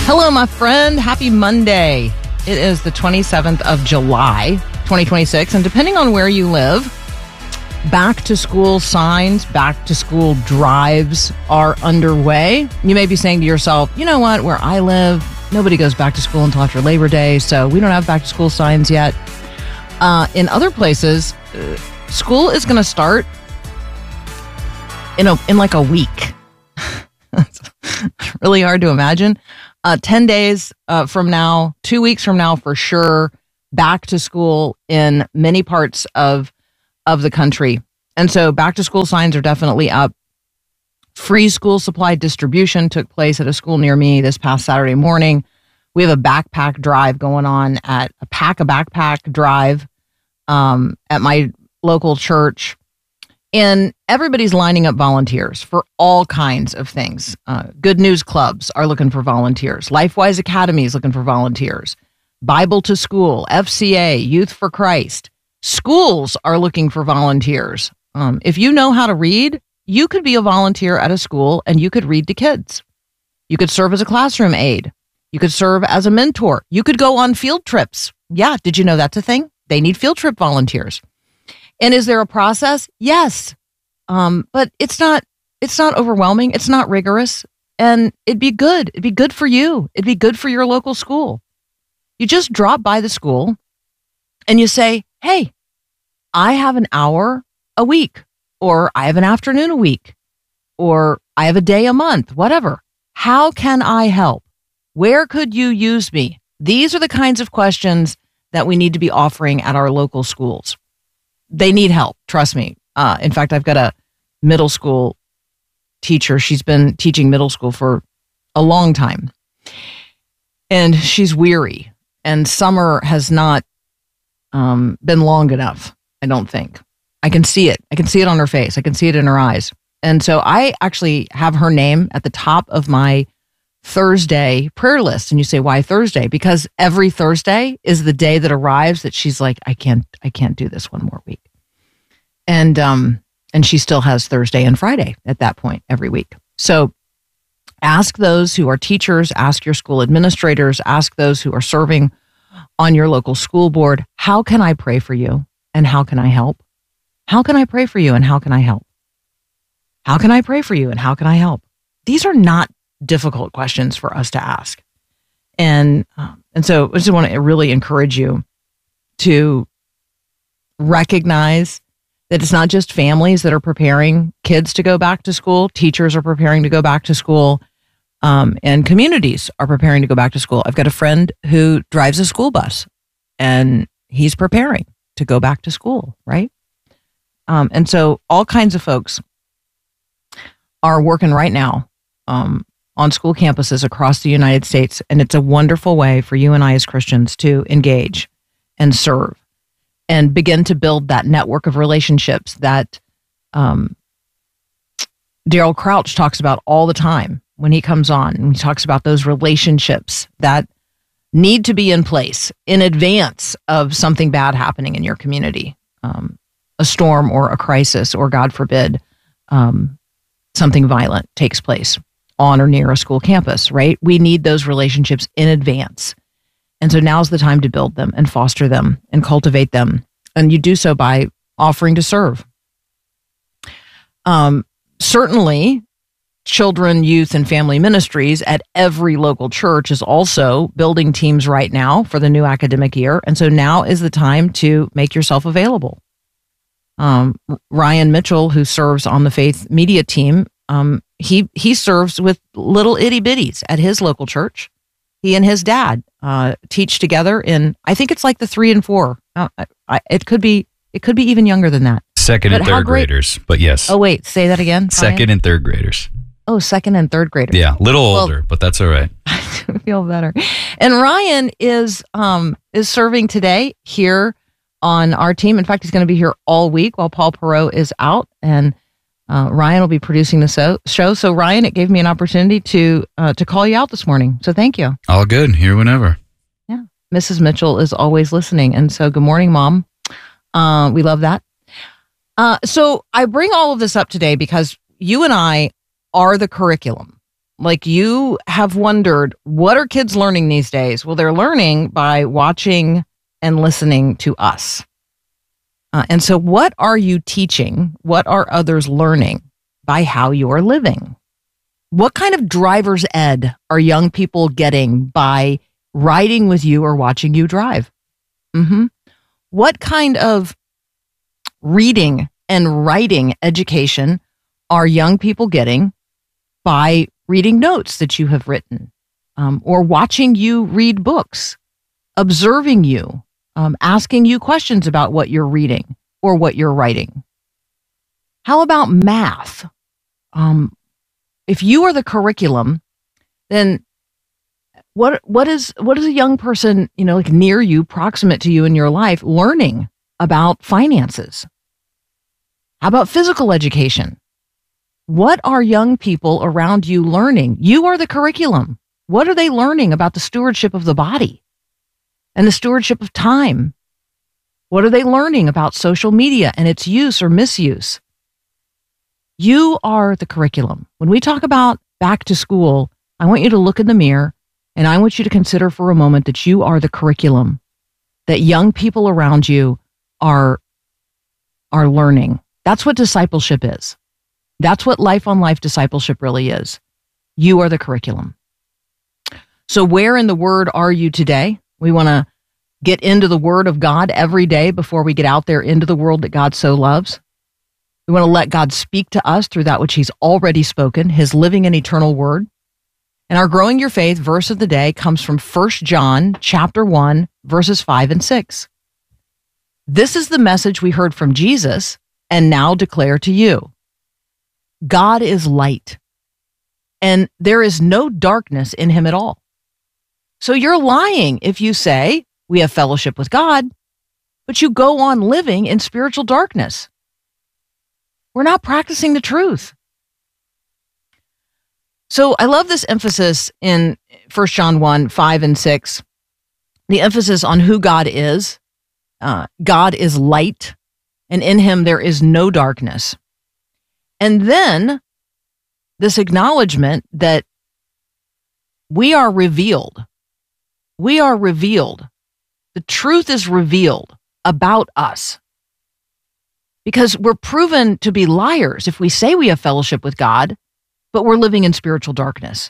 Hello, my friend. Happy Monday. It is the 27th of July, 2026. And depending on where you live, back to school signs, back to school drives are underway. You may be saying to yourself, you know what, where I live, nobody goes back to school until after Labor Day, so we don't have back to school signs yet. In other places, school is going to start in like a week. It's really hard to imagine. 10 days from now, 2 weeks from now for sure, back to school in many parts of the country. And so back to school signs are definitely up. Free school supply distribution took place at a school near me this past Saturday morning. We have a backpack drive going on at a backpack drive at my local church. And everybody's lining up volunteers for all kinds of things. Good News Clubs are looking for volunteers. LifeWise Academy is looking for volunteers. Bible to School, FCA, Youth for Christ. Schools are looking for volunteers. If you know how to read, you could be a volunteer at a school and you could read to kids. You could serve as a classroom aide. You could serve as a mentor. You could go on field trips. Yeah, did you know that's a thing? They need field trip volunteers. And is there a process? Yes. But it's not overwhelming. It's not rigorous. And it'd be good. It'd be good for you. It'd be good for your local school. You just drop by the school and you say, hey, I have an hour a week, or I have an afternoon a week, or I have a day a month, whatever. How can I help? Where could you use me? These are the kinds of questions that we need to be offering at our local schools. They need help. Trust me. In fact, I've got a middle school teacher. She's been teaching middle school for a long time. And she's weary. And summer has not been long enough, I don't think. I can see it. I can see it on her face. I can see it in her eyes. And so I actually have her name at the top of my Thursday prayer list. And you say, why Thursday? Because every Thursday is the day that arrives that she's like, I can't do this one more week. And she still has Thursday and Friday at that point every week. So ask those who are teachers, ask your school administrators, ask those who are serving on your local school board, how can I pray for you and how can I help? How can I pray for you and how can I help? How can I pray for you and how can I help? These are not difficult questions for us to ask. And so I just want to really encourage you to recognize that it's not just families that are preparing kids to go back to school. Teachers are preparing to go back to school, and communities are preparing to go back to school. I've got a friend who drives a school bus, and he's preparing to go back to school, right? And so all kinds of folks are working right now on school campuses across the United States, and it's a wonderful way for you and I as Christians to engage and serve and begin to build that network of relationships that Daryl Crouch talks about all the time when he comes on. And he talks about those relationships that need to be in place in advance of something bad happening in your community, a storm or a crisis, or God forbid, something violent takes place on or near a school campus, right? We need those relationships in advance. And so now's the time to build them and foster them and cultivate them. And you do so by offering to serve. Certainly, children, youth, and family ministries at every local church is also building teams right now for the new academic year. And so now is the time to make yourself available. Ryan Mitchell, who serves on the Faith Media team, he serves with little itty bitties at his local church. He and his dad teach together in, I think it's like the 3 and 4. It could be even younger than that. Second and third graders, but yes. Oh, wait, say that again. Second and third graders. Oh, second and third graders. Yeah, a little older, but that's all right. I do feel better. And Ryan is serving today here on our team. In fact, he's going to be here all week while Paul Perot is out, and Ryan will be producing the show. So, Ryan, it gave me an opportunity to call you out this morning. So, thank you. All good. Here whenever. Yeah, Mrs. Mitchell is always listening, and so good morning, Mom. We love that. So I bring all of this up today because you and I are the curriculum. like you have wondered, what are kids learning these days? Well, they're learning by watching and listening to us. And so what are you teaching? What are others learning by how you're living? What kind of driver's ed are young people getting by riding with you or watching you drive? What kind of reading and writing education are young people getting by reading notes that you have written, or watching you read books, observing you, asking you questions about what you're reading or what you're writing? How about math? If you are the curriculum, then what is a young person, like near you, proximate to you in your life, learning about finances? How about physical education? What are young people around you learning? You are the curriculum. What are they learning about the stewardship of the body and the stewardship of time? What are they learning about social media and its use or misuse? You are the curriculum. When we talk about back to school, I want you to look in the mirror and I want you to consider for a moment that you are the curriculum, that young people around you are learning. That's what discipleship is. That's what life on life discipleship really is. You are the curriculum. So where in the Word are you today? We want to get into the Word of God every day before we get out there into the world that God so loves. We want to let God speak to us through that which He's already spoken, His living and eternal Word. And our Growing Your Faith verse of the day comes from 1 John chapter 1, verses 5 and 6. This is the message we heard from Jesus and now declare to you. God is light, and there is no darkness in Him at all. So you're lying if you say we have fellowship with God, but you go on living in spiritual darkness. We're not practicing the truth. So I love this emphasis in 1 John 1, 5 and 6, the emphasis on who God is. God is light, and in Him there is no darkness. And then this acknowledgement that we are revealed. We are revealed. The truth is revealed about us. Because we're proven to be liars if we say we have fellowship with God, but we're living in spiritual darkness.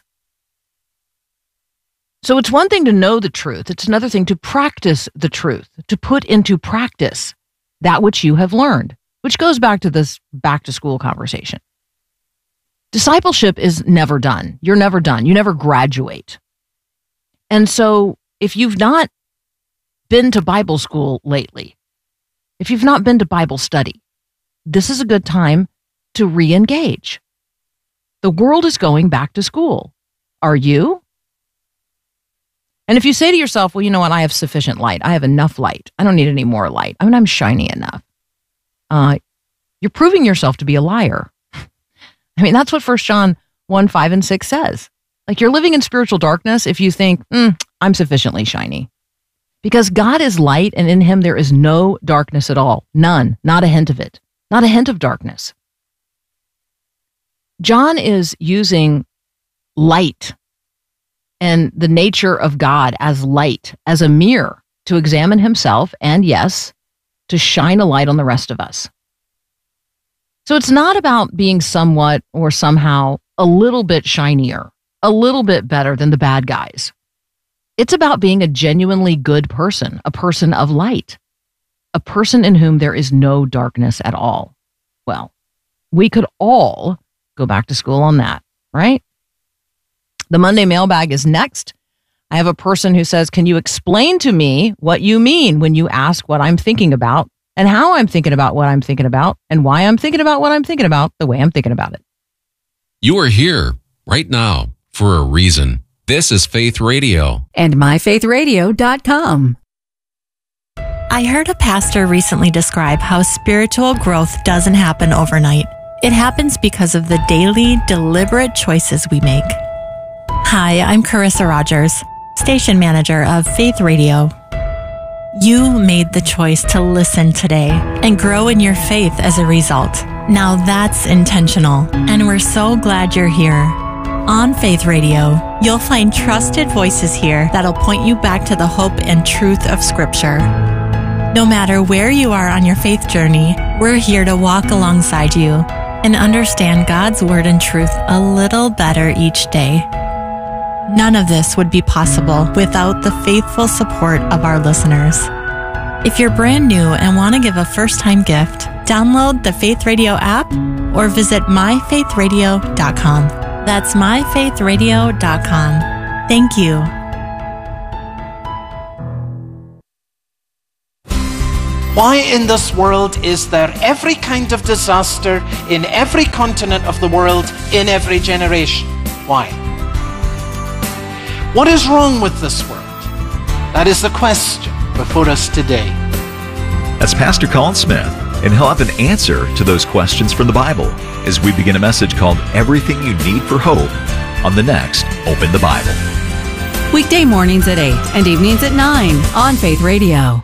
So it's one thing to know the truth. It's another thing to practice the truth, to put into practice that which you have learned, which goes back to this back to school conversation. Discipleship is never done. You're never done. You never graduate. And so if you've not been to Bible school lately, if you've not been to Bible study, this is a good time to re-engage. The world is going back to school. Are you? And if you say to yourself, well, you know what? I have sufficient light. I have enough light. I don't need any more light. I mean, I'm shiny enough. You're proving yourself to be a liar. I mean, that's what 1 John 1, 5 and 6 says. Like, you're living in spiritual darkness if you think, I'm sufficiently shiny. Because God is light, and in Him there is no darkness at all. None. Not a hint of it. Not a hint of darkness. John is using light and the nature of God as light, as a mirror to examine himself and, yes, to shine a light on the rest of us. So it's not about being somewhat or somehow a little bit shinier, a little bit better than the bad guys. It's about being a genuinely good person, a person of light, a person in whom there is no darkness at all. Well, we could all go back to school on that, right? The Monday mailbag is next. I have a person who says, can you explain to me what you mean when you ask what I'm thinking about and how I'm thinking about what I'm thinking about and why I'm thinking about what I'm thinking about the way I'm thinking about it? You are here right now for a reason. This is Faith Radio. And myfaithradio.com. I heard a pastor recently describe how spiritual growth doesn't happen overnight. It happens because of the daily, deliberate choices we make. Hi, I'm Carissa Rogers, station manager of Faith Radio. You made the choice to listen today and grow in your faith as a result. Now that's intentional, and we're so glad you're here. On Faith Radio, you'll find trusted voices here that'll point you back to the hope and truth of Scripture. No matter where you are on your faith journey, we're here to walk alongside you and understand God's Word and truth a little better each day. None of this would be possible without the faithful support of our listeners. If you're brand new and want to give a first-time gift, download the Faith Radio app or visit myfaithradio.com. That's myfaithradio.com. Thank you. Why in this world is there every kind of disaster in every continent of the world in every generation? Why? What is wrong with this world? That is the question before us today. That's Pastor Colin Smith, and he'll have an answer to those questions from the Bible as we begin a message called Everything You Need for Hope on the next Open the Bible. Weekday mornings at 8 and evenings at 9 on Faith Radio.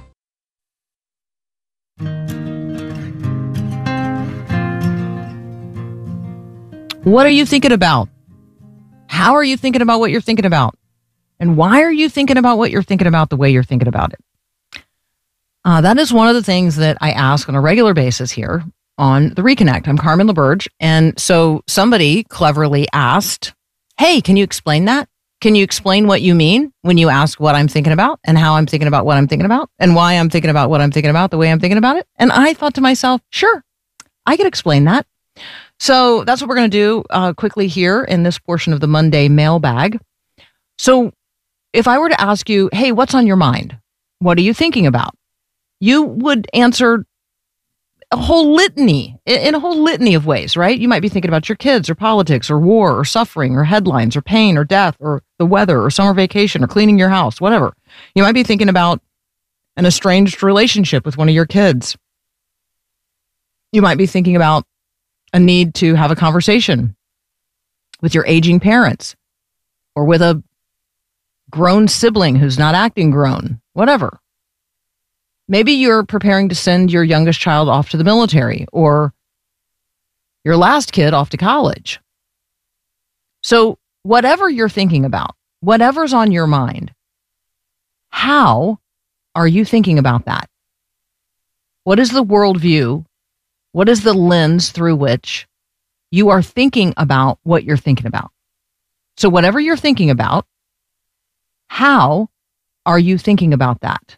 What are you thinking about? How are you thinking about what you're thinking about? And why are you thinking about what you're thinking about the way you're thinking about it? That is one of the things that I ask on a regular basis here on The Reconnect. I'm Carmen LaBerge. And so somebody cleverly asked, hey, can you explain that? Can you explain what you mean when you ask what I'm thinking about and how I'm thinking about what I'm thinking about and why I'm thinking about what I'm thinking about the way I'm thinking about it? And I thought to myself, sure, I could explain that. So that's what we're going to do quickly here in this portion of the Monday mailbag. So if I were to ask you, hey, what's on your mind? What are you thinking about? You would answer a whole litany, in a whole litany of ways, right? You might be thinking about your kids or politics or war or suffering or headlines or pain or death or the weather or summer vacation or cleaning your house, whatever. You might be thinking about an estranged relationship with one of your kids. You might be thinking about a need to have a conversation with your aging parents or with a grown sibling who's not acting grown, whatever. Maybe you're preparing to send your youngest child off to the military or your last kid off to college. So whatever you're thinking about, whatever's on your mind, how are you thinking about that? What is the worldview? What is the lens through which you are thinking about what you're thinking about? So whatever you're thinking about, how are you thinking about that?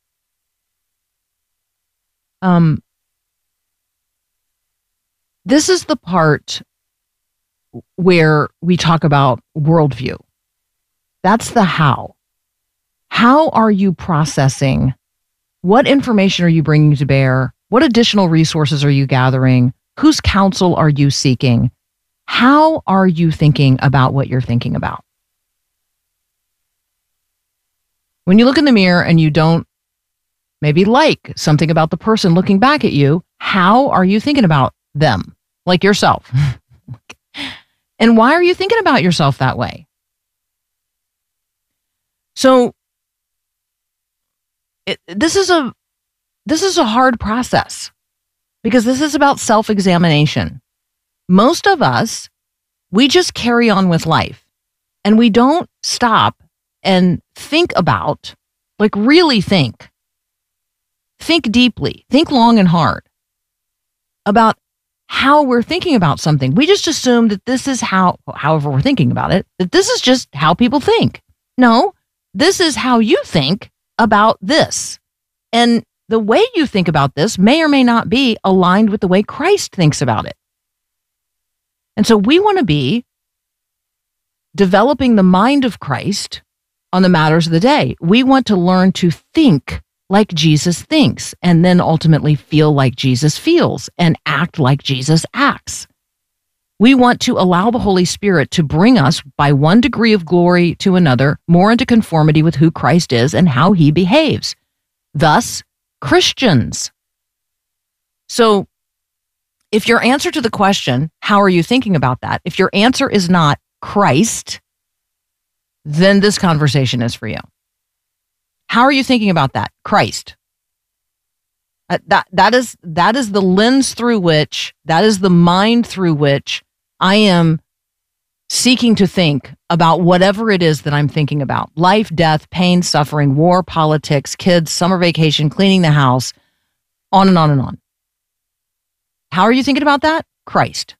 This is the part where we talk about worldview. That's the how. How are you processing? What information are you bringing to bear? What additional resources are you gathering? Whose counsel are you seeking? How are you thinking about what you're thinking about? When you look in the mirror and you don't maybe like something about the person looking back at you, how are you thinking about them, like yourself? And why are you thinking about yourself that way? So this is a hard process because this is about self-examination. Most of us, we just carry on with life and we don't stop and think about, like really think deeply, think long and hard about how we're thinking about something. We just assume that this is however we're thinking about it, that this is just how people think. No, this is how you think about this. And the way you think about this may or may not be aligned with the way Christ thinks about it. And so we want to be developing the mind of Christ on the matters of the day. We want to learn to think like Jesus thinks and then ultimately feel like Jesus feels and act like Jesus acts. We want to allow the Holy Spirit to bring us by one degree of glory to another, more into conformity with who Christ is and how he behaves. Thus, Christians. So if your answer to the question, how are you thinking about that? If your answer is not Christ, then this conversation is for you. How are you thinking about that? Christ. That is the lens through which, that is the mind through which I am seeking to think about whatever it is that I'm thinking about. Life, death, pain, suffering, war, politics, kids, summer vacation, cleaning the house, on and on and on. How are you thinking about that? Christ.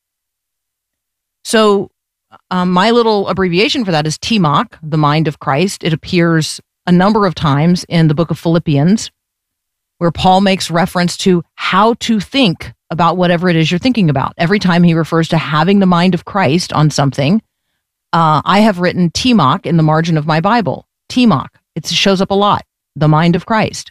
So my little abbreviation for that is TMOC, the mind of Christ. It appears a number of times in the book of Philippians, where Paul makes reference to how to think about whatever it is you're thinking about. Every time he refers to having the mind of Christ on something, I have written TMOC in the margin of my Bible. TMOC. It shows up a lot. The mind of Christ.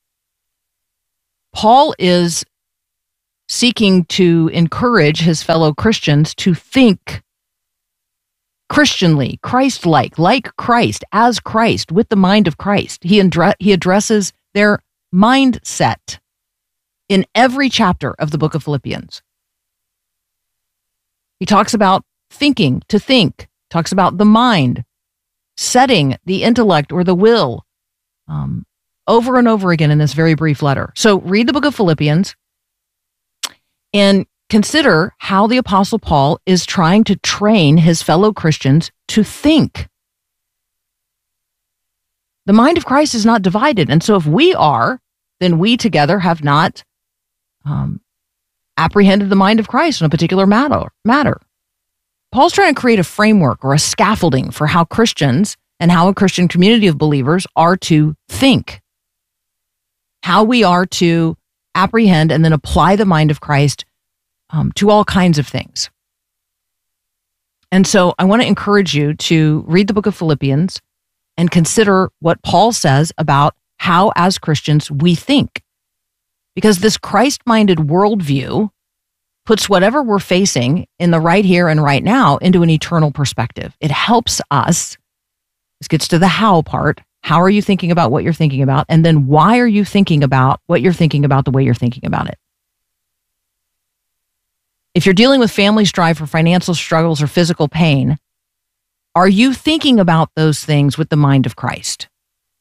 Paul is seeking to encourage his fellow Christians to think Christianly, Christ-like, like Christ, as Christ, with the mind of Christ. He addresses their mindset in every chapter of the book of Philippians. He talks about thinking, to think, talks about the mind, setting the intellect or the will, over and over again in this very brief letter. So read the book of Philippians and consider how the Apostle Paul is trying to train his fellow Christians to think. The mind of Christ is not divided. And so if we are, then we together have not apprehended the mind of Christ on a particular matter. Paul's trying to create a framework or a scaffolding for how Christians and how a Christian community of believers are to think, how we are to apprehend and then apply the mind of Christ to all kinds of things. And so I want to encourage you to read the book of Philippians and consider what Paul says about how, as Christians, we think. Because this Christ-minded worldview puts whatever we're facing in the right here and right now into an eternal perspective. It helps us. This gets to the how part. How are you thinking about what you're thinking about? And then why are you thinking about what you're thinking about the way you're thinking about it? If you're dealing with family strife or financial struggles or physical pain, are you thinking about those things with the mind of Christ?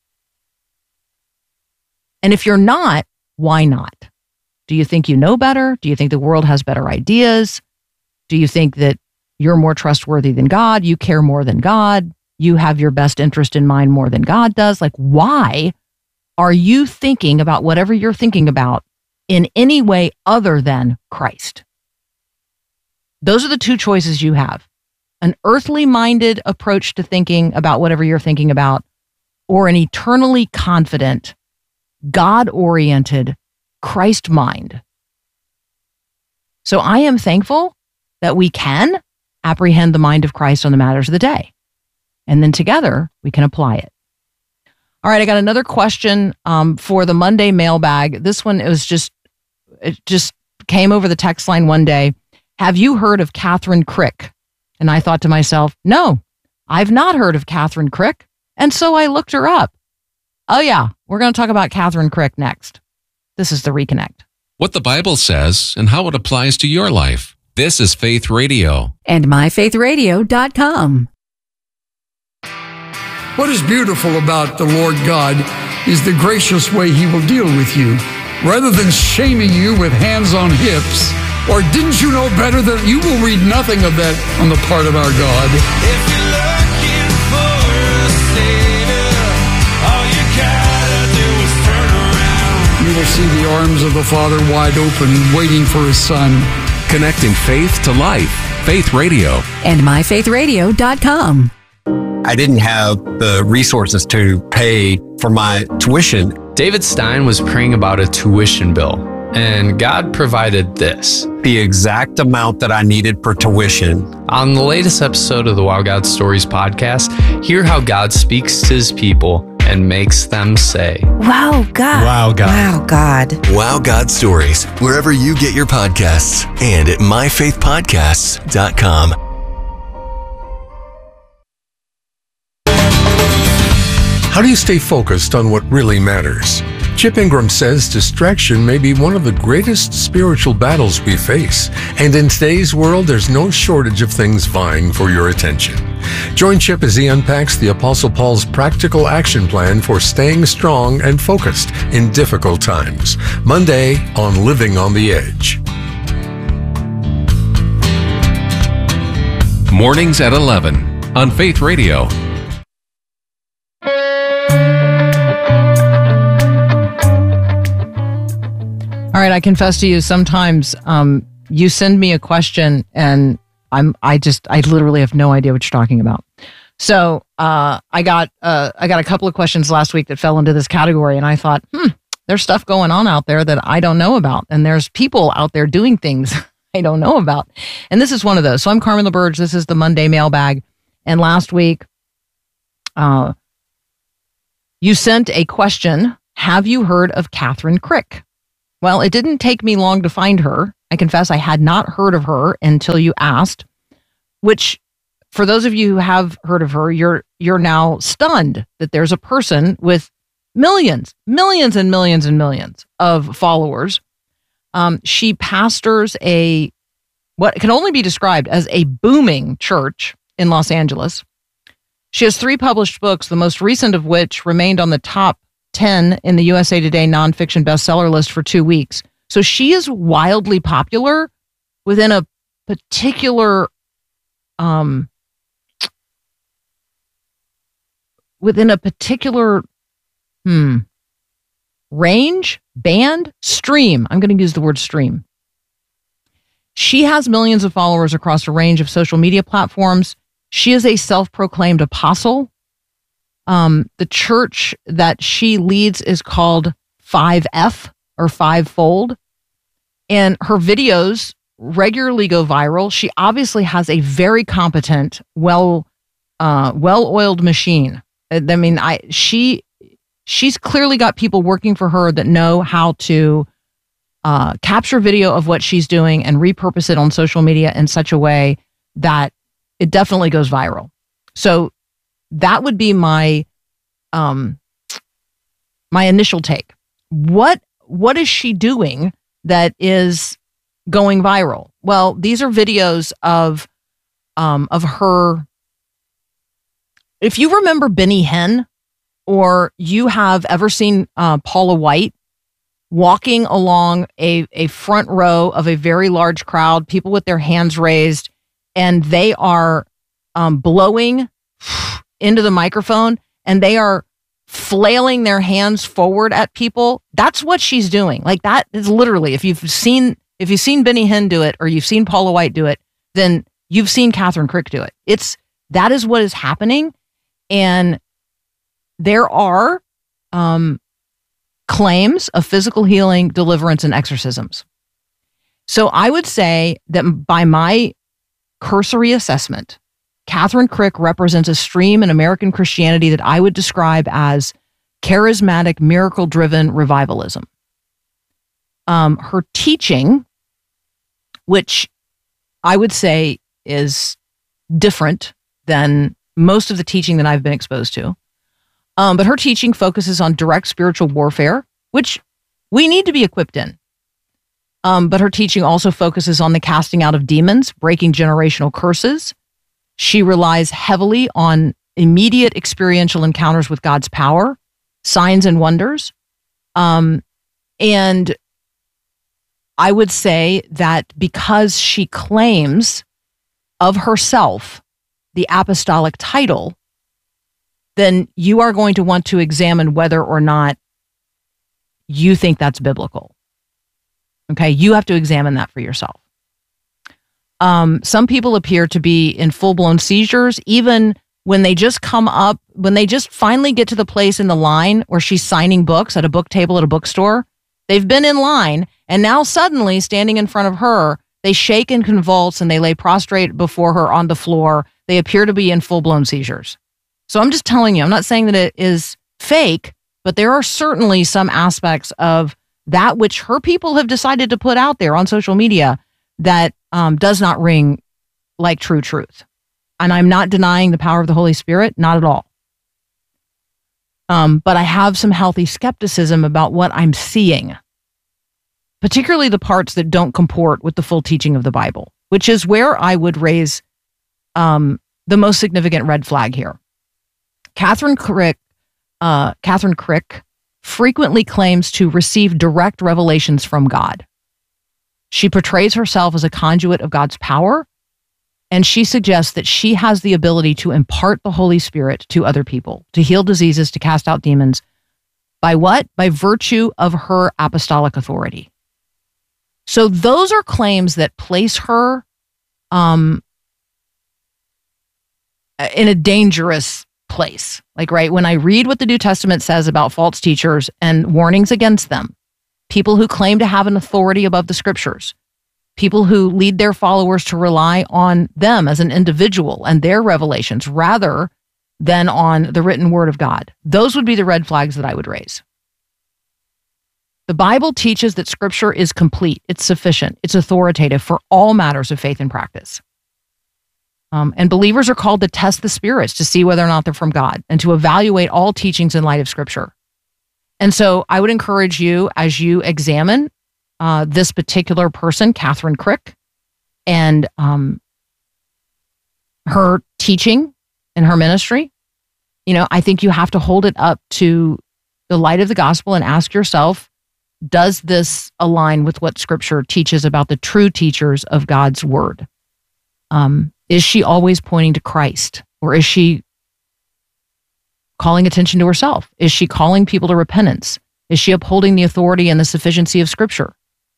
And if you're not, why not? Do you think you know better? Do you think the world has better ideas? Do you think that you're more trustworthy than God? You care more than God? You have your best interest in mind more than God does? Like, why are you thinking about whatever you're thinking about in any way other than Christ? Those are the two choices you have. An earthly minded approach to thinking about whatever you're thinking about, or an eternally confident, God-oriented Christ mind. So I am thankful that we can apprehend the mind of Christ on the matters of the day. And then together we can apply it. All right, I got another question for the Monday mailbag. This one it just came over the text line one day. Have you heard of Catherine Crick? And I thought to myself, no, I've not heard of Catherine Crick. And so I looked her up. Oh yeah, we're going to talk about Catherine Crick next. This is The Reconnect. What the Bible says and how it applies to your life. This is Faith Radio. And myfaithradio.com. What is beautiful about the Lord God is the gracious way He will deal with you. Rather than shaming you with hands on hips, or didn't you know better that you will read nothing of that on the part of our God? If you're looking for a savior, all you gotta do is turn around. You will see the arms of the Father wide open, waiting for His Son. Connecting faith to life. Faith Radio. And myfaithradio.com. I didn't have the resources to pay for my tuition. David Stein was praying about a tuition bill, and God provided this. The exact amount that I needed for tuition. On the latest episode of the Wow God Stories podcast, hear how God speaks to His people and makes them say, Wow God. Wow God. Wow God. Wow God Stories, wherever you get your podcasts and at myfaithpodcasts.com. How do you stay focused on what really matters? Chip Ingram says distraction may be one of the greatest spiritual battles we face, and in today's world, there's no shortage of things vying for your attention. Join Chip as he unpacks the Apostle Paul's practical action plan for staying strong and focused in difficult times. Monday on Living on the Edge. Mornings at 11 on Faith Radio. All right, I confess to you, sometimes you send me a question and I literally have no idea what you're talking about. So I got a couple of questions last week that fell into this category, and I thought, there's stuff going on out there that I don't know about, and there's people out there doing things I don't know about, and this is one of those. So I'm Carmen LaBerge. This is the Monday Mailbag, and last week, you sent a question. Have you heard of Catherine Crick? Well, it didn't take me long to find her. I confess I had not heard of her until you asked, which for those of you who have heard of her, you're now stunned that there's a person with millions and millions of followers. She pastors what can only be described as a booming church in Los Angeles. She has 3 published books, the most recent of which remained on the top 10 in the USA Today nonfiction bestseller list for 2 weeks. So she is wildly popular within a particular range, band, stream. I'm going to use the word stream. She has millions of followers across a range of social media platforms. She is a self-proclaimed apostle. The church that she leads is called 5F or Fivefold, and her videos regularly go viral. She obviously has a very competent, well-oiled machine. I mean, she's clearly got people working for her that know how to capture video of what she's doing and repurpose it on social media in such a way that it definitely goes viral. So that would be my initial take. What is she doing that is going viral? Well, these are videos of her. If you remember Benny Hinn, or you have ever seen Paula White walking along a front row of a very large crowd, people with their hands raised, and they are blowing into the microphone, and they are flailing their hands forward at people. That's what she's doing. Like, that is literally, if you've seen Benny Hinn do it, or you've seen Paula White do it, then you've seen Catherine Crick do it. That is what is happening. And there are claims of physical healing, deliverance, and exorcisms. So I would say that by my cursory assessment, Catherine Crick represents a stream in American Christianity that I would describe as charismatic, miracle-driven revivalism. Her teaching, which I would say is different than most of the teaching that I've been exposed to, but her teaching focuses on direct spiritual warfare, which we need to be equipped in. But her teaching also focuses on the casting out of demons, breaking generational curses. She relies heavily on immediate experiential encounters with God's power, signs and wonders. And I would say that because she claims of herself the apostolic title, then you are going to want to examine whether or not you think that's biblical. Okay, you have to examine that for yourself. Some people appear to be in full-blown seizures, even when they just finally get to the place in the line where she's signing books at a book table at a bookstore. They've been in line, and now suddenly, standing in front of her, they shake and convulse, and they lay prostrate before her on the floor. They appear to be in full-blown seizures. So I'm just telling you, I'm not saying that it is fake, but there are certainly some aspects of that which her people have decided to put out there on social media that does not ring like true truth. And I'm not denying the power of the Holy Spirit, not at all. But I have some healthy skepticism about what I'm seeing, particularly the parts that don't comport with the full teaching of the Bible, which is where I would raise the most significant red flag here. Catherine Crick frequently claims to receive direct revelations from God. She portrays herself as a conduit of God's power, And she suggests that she has the ability to impart the Holy Spirit to other people, to heal diseases, to cast out demons. By what? By virtue of her apostolic authority. So those are claims that place her in a dangerous place. Like, right, when I read what the New Testament says about false teachers and warnings against them, people who claim to have an authority above the scriptures, people who lead their followers to rely on them as an individual and their revelations rather than on the written word of God. Those would be the red flags that I would raise. The Bible teaches that scripture is complete, it's sufficient, it's authoritative for all matters of faith and practice. And believers are called to test the spirits to see whether or not they're from God and to evaluate all teachings in light of scripture. And so I would encourage you, as you examine this particular person, Catherine Crick, and her teaching and her ministry, I think you have to hold it up to the light of the gospel and ask yourself, does this align with what scripture teaches about the true teachers of God's word? Is she always pointing to Christ, or is she calling attention to herself? Is she calling people to repentance? Is she upholding the authority and the sufficiency of scripture?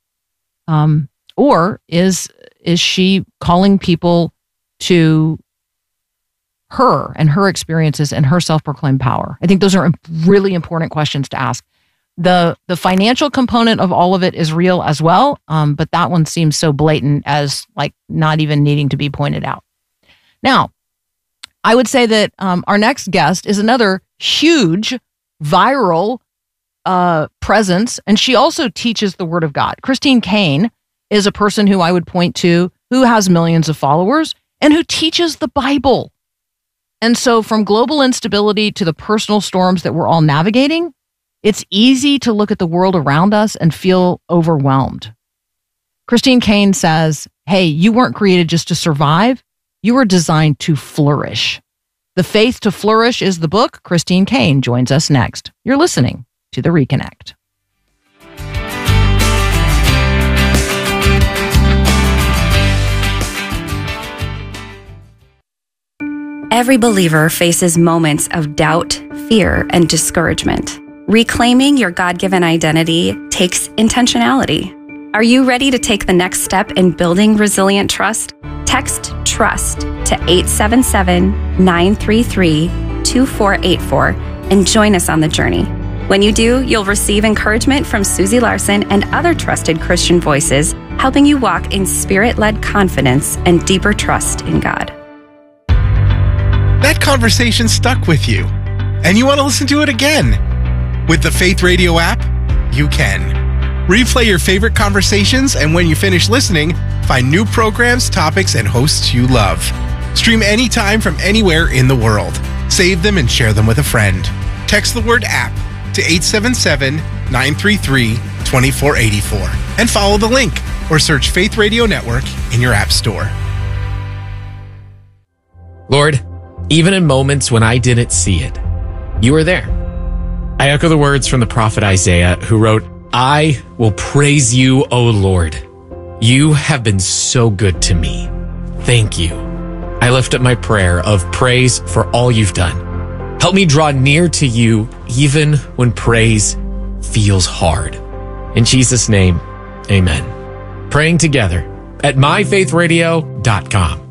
Or is she calling people to her and her experiences and her self-proclaimed power? I think those are really important questions to ask. The financial component of all of it is real as well, but that one seems so blatant as like not even needing to be pointed out. Now, I would say that our next guest is another huge viral presence, and she also teaches the Word of God. Christine Caine is a person who I would point to who has millions of followers and who teaches the Bible. And so from global instability to the personal storms that we're all navigating, it's easy to look at the world around us and feel overwhelmed. Christine Caine says, hey, you weren't created just to survive. You were designed to flourish. The Faith to Flourish is the book. Christine Caine joins us next. You're listening to The Reconnect. Every believer faces moments of doubt, fear, and discouragement. Reclaiming your God-given identity takes intentionality. Are you ready to take the next step in building resilient trust? Text TRUST to 877-933-2484 and join us on the journey. When you do, you'll receive encouragement from Susie Larson and other trusted Christian voices, helping you walk in spirit-led confidence and deeper trust in God. That conversation stuck with you, and you want to listen to it again. With the Faith Radio app, you can. Replay your favorite conversations, and when you finish listening, find new programs, topics, and hosts you love. Stream anytime from anywhere in the world. Save them and share them with a friend. Text the word app to 877-933-2484 and follow the link or search Faith Radio Network in your app store. Lord, even in moments when I didn't see it, you were there. I echo the words from the prophet Isaiah, who wrote, I will praise you, O Lord. You have been so good to me. Thank you. I lift up my prayer of praise for all you've done. Help me draw near to you even when praise feels hard. In Jesus' name, amen. Praying together at myfaithradio.com.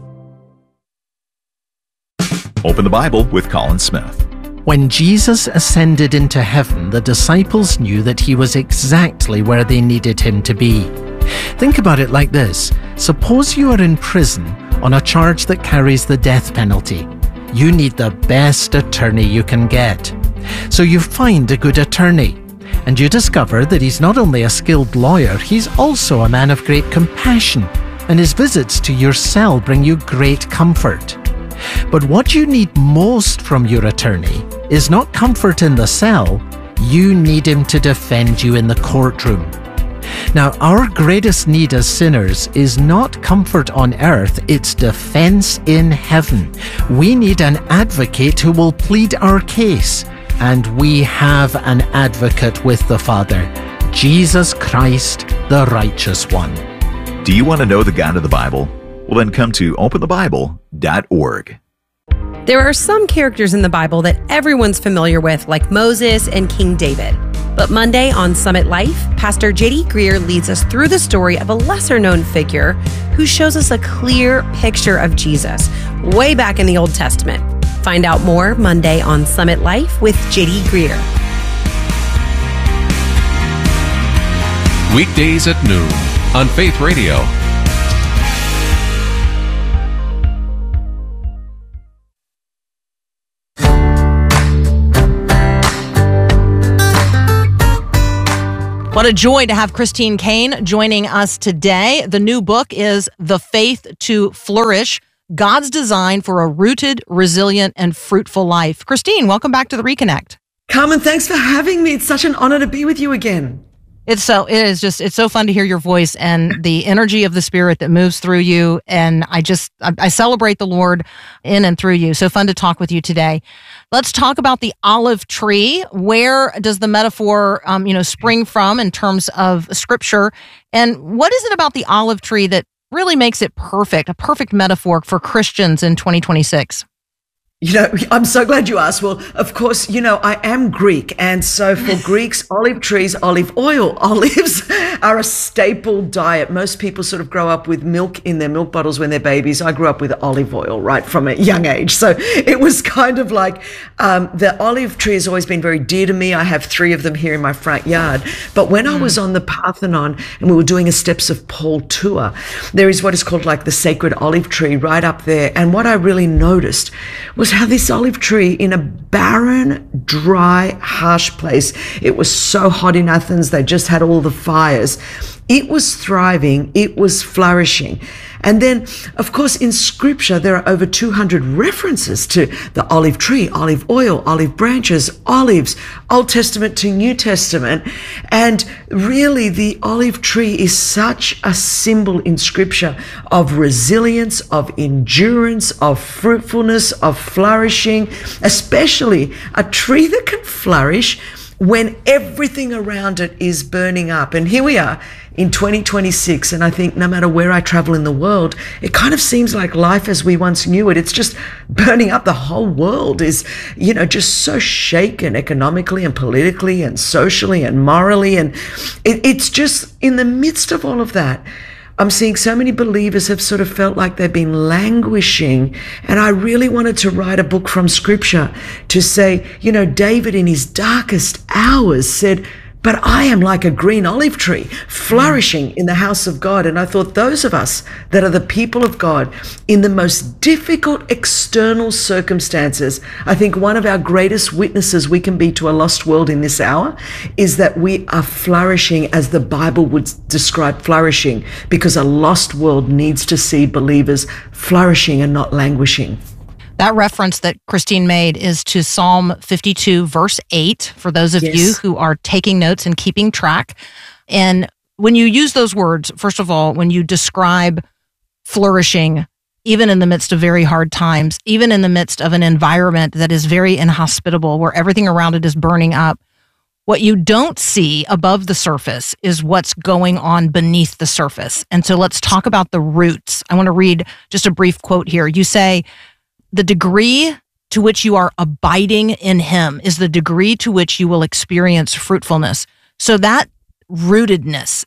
Open the Bible with Colin Smith. When Jesus ascended into heaven, the disciples knew that he was exactly where they needed him to be. Think about it like this. Suppose you are in prison on a charge that carries the death penalty. You need the best attorney you can get. So you find a good attorney, and you discover that he's not only a skilled lawyer, he's also a man of great compassion, and his visits to your cell bring you great comfort. But what you need most from your attorney is not comfort in the cell. You need him to defend you in the courtroom. Now, our greatest need as sinners is not comfort on earth, it's defense in heaven. We need an advocate who will plead our case, and we have an advocate with the Father, Jesus Christ, the righteous one. Do you want to know the God of the Bible? Well, then come to openthebible.org. There are some characters in the Bible that everyone's familiar with, like Moses and King David. But Monday on Summit Life, Pastor J.D. Greer leads us through the story of a lesser-known figure who shows us a clear picture of Jesus way back in the Old Testament. Find out more Monday on Summit Life with J.D. Greer. Weekdays at noon on Faith Radio. What a joy to have Christine Caine joining us today. The new book is The Faith to Flourish, God's Design for a Rooted, Resilient, and Fruitful Life. Christine, welcome back to the Reconnect. Carmen, thanks for having me. It's such an honor to be with you again. It's so fun to hear your voice and the energy of the Spirit that moves through you. And I celebrate the Lord in and through you. So fun to talk with you today. Let's talk about the olive tree. Where does the metaphor, spring from in terms of Scripture? And what is it about the olive tree that really makes it a perfect metaphor for Christians in 2026? I'm so glad you asked. Well, of course, I am Greek. And so for Greeks, olive trees, olive oil, olives are a staple diet. Most people sort of grow up with milk in their milk bottles when they're babies. I grew up with olive oil right from a young age. So it was kind of like the olive tree has always been very dear to me. I have 3 of them here in my front yard. But when I was on the Parthenon and we were doing a Steps of Paul tour, there is what is called like the sacred olive tree right up there. And what I really noticed was how this olive tree in a barren, dry, harsh place, it was so hot in Athens, they just had all the fires. It was thriving, it was flourishing. And then, of course, in Scripture, there are over 200 references to the olive tree, olive oil, olive branches, olives, Old Testament to New Testament. And really, the olive tree is such a symbol in Scripture of resilience, of endurance, of fruitfulness, of flourishing, especially a tree that can flourish when everything around it is burning up. And here we are in 2026, and I think no matter where I travel in the world, it kind of seems like life as we once knew it, it's just burning up. The whole world is, just so shaken economically and politically and socially and morally. And it's just in the midst of all of that, I'm seeing so many believers have sort of felt like they've been languishing. And I really wanted to write a book from Scripture to say, David in his darkest hours said, but I am like a green olive tree flourishing in the house of God. And I thought those of us that are the people of God in the most difficult external circumstances, I think one of our greatest witnesses we can be to a lost world in this hour is that we are flourishing as the Bible would describe flourishing, because a lost world needs to see believers flourishing and not languishing. That reference that Christine made is to Psalm 52, verse 8, for those of you who are taking notes and keeping track. And when you use those words, first of all, when you describe flourishing, even in the midst of very hard times, even in the midst of an environment that is very inhospitable, where everything around it is burning up, what you don't see above the surface is what's going on beneath the surface. And so let's talk about the roots. I want to read just a brief quote here. You say, the degree to which you are abiding in Him is the degree to which you will experience fruitfulness. So that rootedness,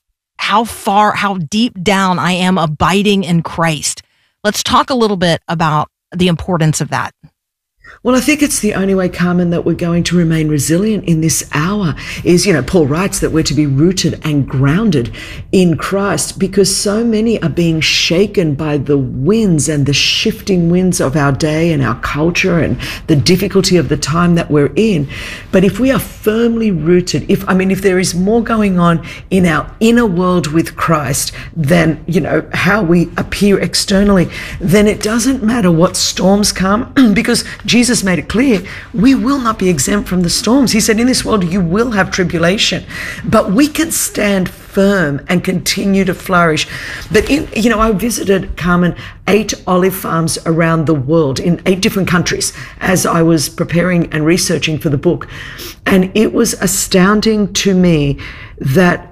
how deep down I am abiding in Christ. Let's talk a little bit about the importance of that. Well, I think it's the only way, Carmen, that we're going to remain resilient in this hour is, Paul writes that we're to be rooted and grounded in Christ, because so many are being shaken by the winds and the shifting winds of our day and our culture and the difficulty of the time that we're in. But if we are firmly rooted, if there is more going on in our inner world with Christ than, how we appear externally, then it doesn't matter what storms come, because Jesus made it clear, we will not be exempt from the storms. He said, in this world, you will have tribulation, but we can stand firm and continue to flourish. But I visited, Carmen, 8 olive farms around the world in 8 different countries as I was preparing and researching for the book. And it was astounding to me that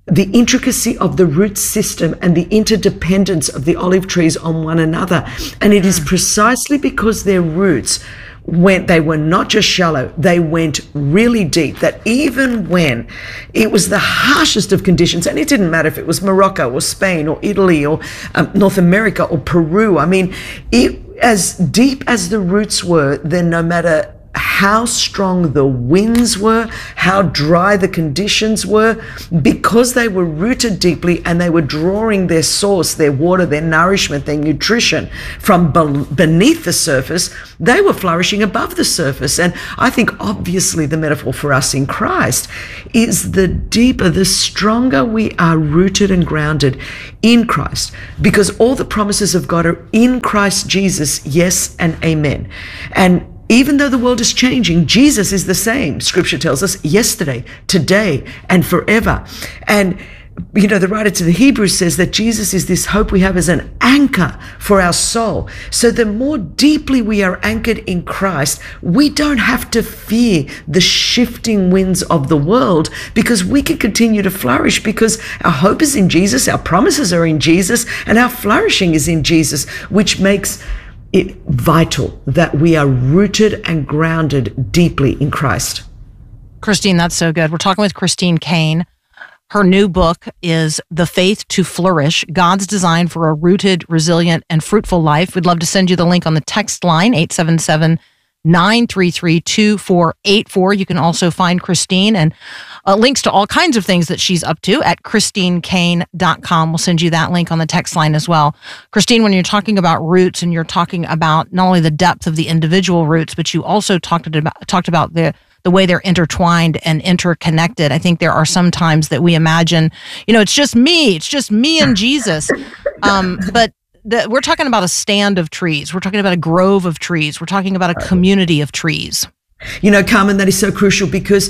the intricacy of the root system and the interdependence of the olive trees on one another. And it is precisely because their roots they were not just shallow, they went really deep, that even when it was the harshest of conditions, and it didn't matter if it was Morocco or Spain or Italy or North America or Peru, I mean, as deep as the roots were, then no matter how strong the winds were, how dry the conditions were, because they were rooted deeply and they were drawing their source, their water, their nourishment, their nutrition from beneath the surface, they were flourishing above the surface. And I think obviously the metaphor for us in Christ is the deeper, the stronger we are rooted and grounded in Christ, because all the promises of God are in Christ Jesus, yes and amen. And even though the world is changing, Jesus is the same, Scripture tells us, yesterday, today, and forever. And, you know, the writer to the Hebrews says that Jesus is this hope we have as an anchor for our soul. So the more deeply we are anchored in Christ, we don't have to fear the shifting winds of the world, because we can continue to flourish because our hope is in Jesus, our promises are in Jesus, and our flourishing is in Jesus, which makes it vital that we are rooted and grounded deeply in Christ. Christine, that's so good. We're talking with Christine Caine. Her new book is The Faith to Flourish, God's Design for a Rooted, Resilient, and Fruitful Life. We'd love to send you the link on the text line, 877-933-2484. You can also find Christine and links to all kinds of things that she's up to at ChristineCaine.com. We'll send you that link on the text line as well. Christine, when you're talking about roots and you're talking about not only the depth of the individual roots, but you also talked about the way they're intertwined and interconnected. I think there are some times that we imagine, you know, it's just me and Jesus. But we're talking about a stand of trees. We're talking about a grove of trees. We're talking about a community of trees. You know, Carmen, that is so crucial because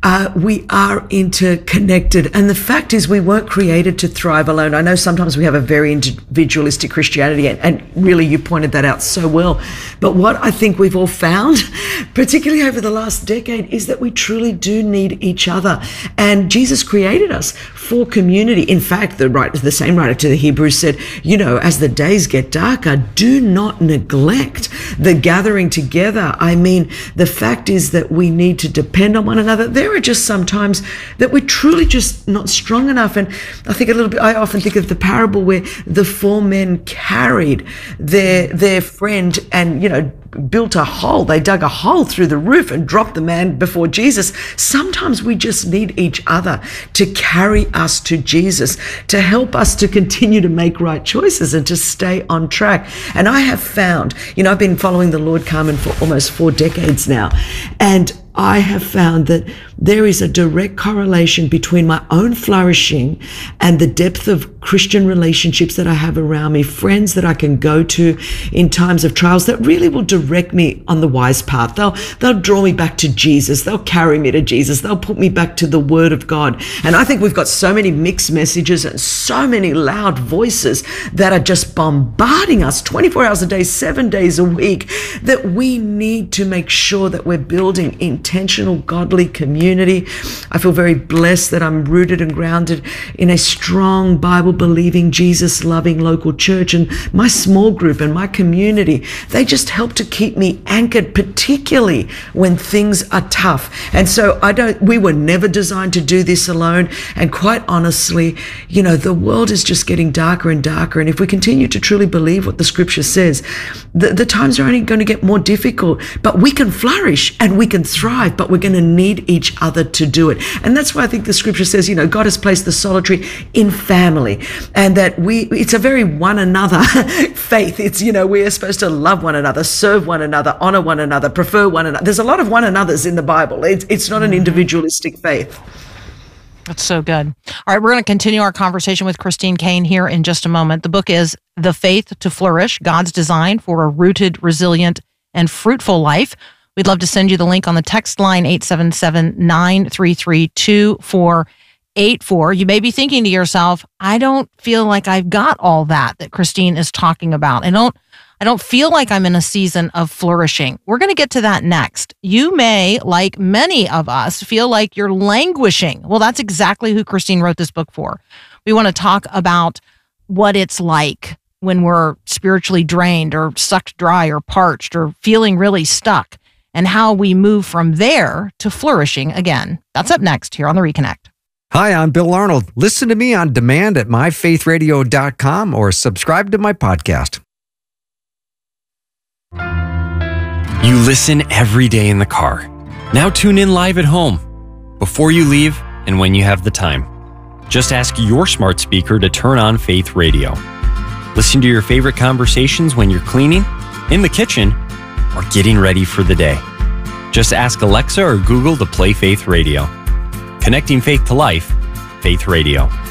we are interconnected. And the fact is we weren't created to thrive alone. I know sometimes we have a very individualistic Christianity, and really you pointed that out so well. But what I think we've all found, particularly over the last decade, is that we truly do need each other. And Jesus created us for community. In fact, the same writer to the Hebrews said, you know, as the days get darker, do not neglect the gathering together. I mean, the fact is that we need to depend on one another. There are just some times that we're truly just not strong enough. And I often think of the parable where the 4 men carried their friend and, you know, built a hole. They dug a hole through the roof and dropped the man before Jesus. Sometimes we just need each other to carry us to Jesus, to help us to continue to make right choices and to stay on track. And I have found, you know, I've been following the Lord, Carmen, for almost 4 decades now. And I have found that there is a direct correlation between my own flourishing and the depth of Christian relationships that I have around me, friends that I can go to in times of trials that really will direct me on the wise path. They'll draw me back to Jesus. They'll carry me to Jesus. They'll put me back to the Word of God. And I think we've got so many mixed messages and so many loud voices that are just bombarding us 24 hours a day, 7 days a week, that we need to make sure that we're building intentional, godly community. I feel very blessed that I'm rooted and grounded in a strong, Bible-believing, Jesus-loving local church, and my small group and my community, they just help to keep me anchored, particularly when things are tough. And so we were never designed to do this alone. And quite honestly, you know, the world is just getting darker and darker. And if we continue to truly believe what the Scripture says, the times are only going to get more difficult, but we can flourish and we can thrive, but we're going to need each other to do it. And that's why I think the Scripture says, you know, God has placed the solitary in family, and that it's a very one another faith. It's, you know, we are supposed to love one another, serve one another, honor one another, prefer one another. There's a lot of one another's in the Bible. It's not an individualistic faith. That's so good. All right, we're going to continue our conversation with Christine Caine here in just a moment. The book is The Faith to Flourish, God's Design for a Rooted, Resilient, and Fruitful Life. We'd love to send you the link on the text line, 877-933-2484. You may be thinking to yourself, I don't feel like I've got all that Christine is talking about. I I don't feel like I'm in a season of flourishing. We're going to get to that next. You may, like many of us, feel like you're languishing. Well, that's exactly who Christine wrote this book for. We want to talk about what it's like when we're spiritually drained or sucked dry or parched or feeling really stuck, and how we move from there to flourishing again. That's up next here on The Reconnect. Hi, I'm Bill Arnold. Listen to me on demand at myfaithradio.com or subscribe to my podcast. You listen every day in the car. Now tune in live at home, before you leave and when you have the time. Just ask your smart speaker to turn on Faith Radio. Listen to your favorite conversations when you're cleaning, in the kitchen, or getting ready for the day. Just ask Alexa or Google to play Faith Radio. Connecting faith to life, Faith Radio.